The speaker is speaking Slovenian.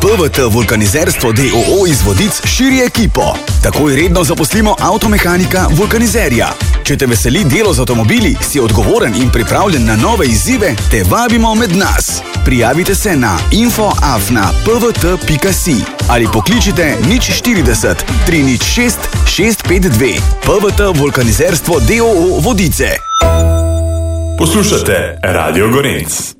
PVT Vulkanizerstvo d.o.o. iz Vodic širi ekipo. Takoj redno zaposlimo avtomehanika vulkanizerja. Če te veseli delo z avtomobili, si odgovoren in pripravljen na nove izzive, te vabimo med nas. Prijavite se na info@pvt.si ali pokličite 040 306 652. PVT Vulkanizerstvo d.o.o. Vodice. Poslušate Radio Gorenc.